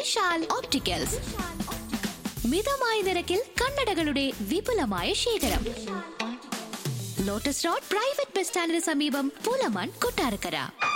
Vishal opticals. മിതമായ നിരക്കിൽ കണ്ണടകളുടെ വിപുലമായ ശേഖരം. ലോട്ടസ് റോഡ് പ്രൈവറ്റ് ബസ് സ്റ്റാൻഡിന് സമീപം, പുലമൺ, കൊട്ടാരക്കര.